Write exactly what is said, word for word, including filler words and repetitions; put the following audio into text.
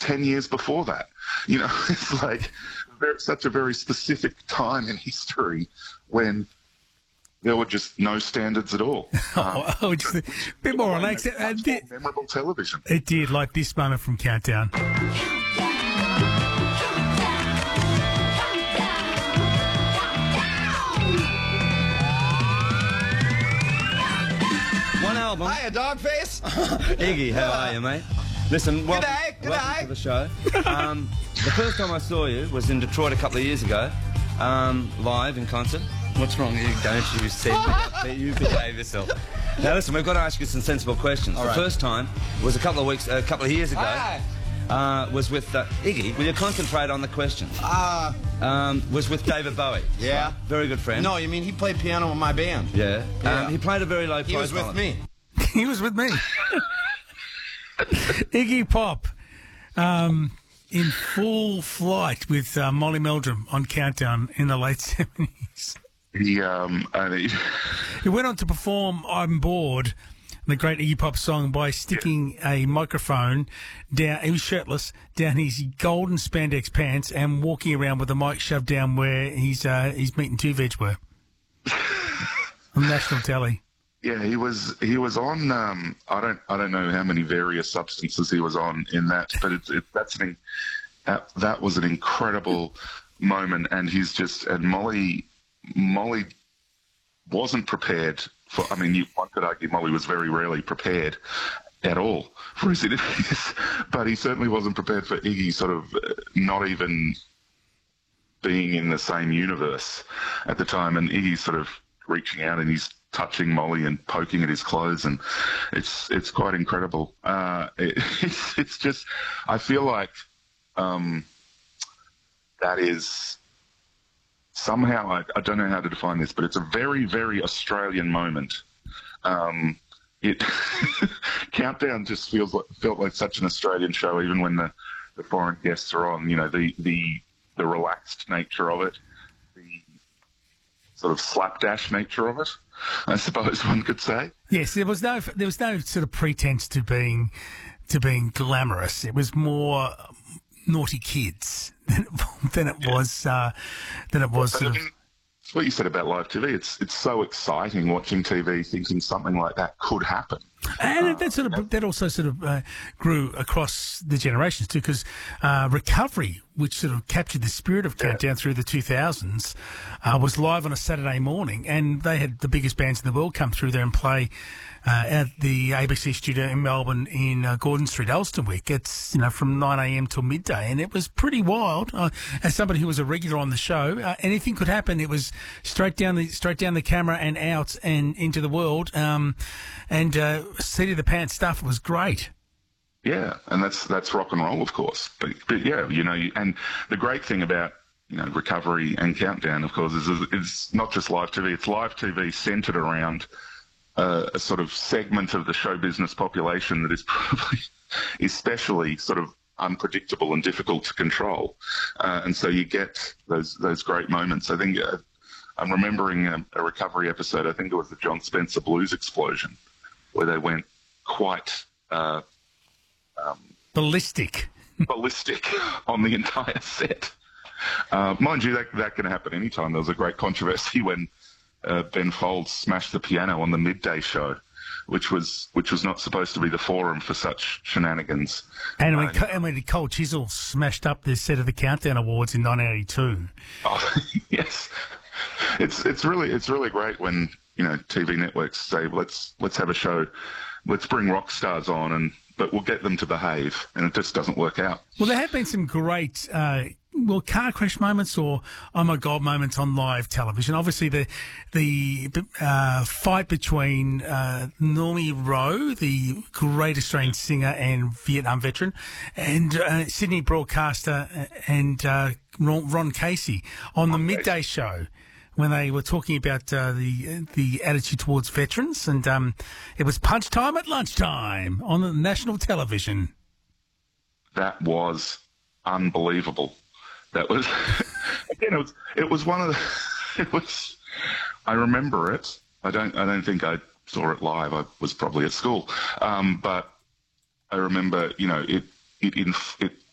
ten years before that. You know, it's like very, such a very specific time in history when there were just no standards at all. Um, oh, oh, just a bit more relaxed. It, Uh, did, memorable television. it did, like this moment from Countdown. One album. Hiya, Dogface. Iggy, how are you, mate? Listen, welcome, G'day, g'day. welcome to the show. Um, the first time I saw you was in Detroit a couple of years ago, um, live in concert. What's wrong? You don't you said you behave yourself. Now listen, we've got to ask you some sensible questions. All the right. first time was a couple of weeks, a couple of years ago. Hi. Uh, was with uh, Iggy. Will you concentrate on the question? Uh, Um, was with David Bowie. Yeah. Right? Very good friend. no, you mean he played piano in my band? Yeah. Yeah. Um, he played a very low He was profile. with me. He was with me. Iggy Pop, um, in full flight with uh, Molly Meldrum on Countdown in the late seventies. He, um, and he, He went on to perform I'm Bored, the great Iggy Pop song, by sticking a microphone down, he was shirtless, down his golden spandex pants and walking around with the mic shoved down where his, uh, his meat and two veg were. On national telly. yeah, he was he was on. Um, I don't I don't know how many various substances he was on in that, but it's it, that's an that, that was an incredible moment, and he's just and Molly Molly wasn't prepared for. I mean, you one could argue Molly was very rarely prepared at all for his interviews, but he certainly wasn't prepared for Iggy sort of uh, not even being in the same universe at the time, and Iggy sort of reaching out and he's touching Molly and poking at his clothes, and it's it's quite incredible. Uh, it, it's it's just I feel like um, that is somehow I, I don't know how to define this, but it's a very very Australian moment. Um, it Countdown just feels like, felt like such an Australian show, even when the, the foreign guests are on. You know, the the the relaxed nature of it, the sort of slapdash nature of it, I suppose one could say. Yes, there was no there was no sort of pretense to being to being glamorous. It was more naughty kids than, than it Yeah. was uh, than it was But sort I of. mean, it's what you said about live T V. It's it's so exciting watching T V, thinking something like that could happen. And that sort of that also sort of uh, grew across the generations too, because uh, Recovery, which sort of captured the spirit of Countdown through the two thousands, uh, was live on a Saturday morning, and they had the biggest bands in the world come through there and play uh, at the A B C studio in Melbourne in uh, Gordon Street, Elsternwick. It's you know from nine a m till midday, and it was pretty wild. Uh, as somebody who was a regular on the show, uh, anything could happen. It was straight down the straight down the camera and out and into the world. Um, and uh, seat of the pants stuff was great. Yeah, and that's that's rock and roll, of course. But, but yeah, you know, and the great thing about you know Recovery and Countdown, of course, is it's not just live T V. It's live T V centred around uh, a sort of segment of the show business population that is probably especially sort of unpredictable and difficult to control, uh, and so you get those those great moments. I think uh, I'm remembering a, a Recovery episode. I think it was the John Spencer Blues Explosion, where they went quite uh, um, Ballistic. ballistic on the entire set. Uh, mind you, that that can happen anytime. There was a great controversy when uh, Ben Folds smashed the piano on the midday show, which was which was not supposed to be the forum for such shenanigans. And when, Uh, Co- and when Cole Chisel smashed up the set of the Countdown Awards in nineteen eighty-two. Oh, yes, it's it's really it's really great when you know T V networks say let's let's have a show, let's bring rock stars on, and but we'll get them to behave, and it just doesn't work out. Well, there have been some great, uh, well, car crash moments or oh my god moments on live television. Obviously, the the uh, fight between uh, Normie Rowe, the great Australian singer and Vietnam veteran, and uh, Sydney broadcaster and uh, Ron, Ron Casey on the midday show, when they were talking about uh, the the attitude towards veterans, and um, it was punch time at lunchtime on the national television. That was unbelievable. That was again. It was. It was one of the. It was. I remember it. I don't. I don't think I saw it live. I was probably at school. Um, but I remember. You know, it. It. It, it